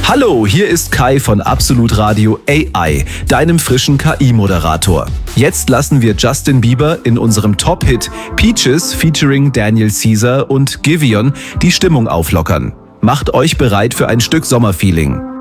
Hallo, hier ist Kai von Absolut Radio AI, deinem frischen KI-Moderator. Jetzt lassen wir Justin Bieber in unserem Top-Hit Peaches featuring Daniel Caesar und Giveon die Stimmung auflockern. Macht euch bereit für ein Stück Sommerfeeling.